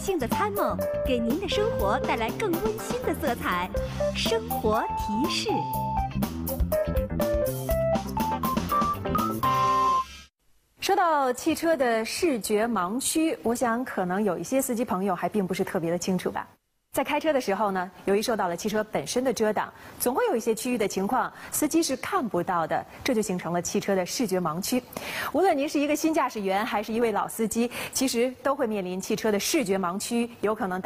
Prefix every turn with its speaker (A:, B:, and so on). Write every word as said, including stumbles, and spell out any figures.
A: 性的参谋，给您的生活带来更温馨的色彩。生活提示。
B: 说到汽车的视觉盲区，我想可能有一些司机朋友还并不是特别的清楚吧。在开车的时候呢，由于受到了汽车本身的遮挡，总会有一些区域的情况，司机是看不到的，这就形成了汽车的视觉盲区。无论您是一个新驾驶员，还是一位老司机，其实都会面临汽车的视觉盲区，有可能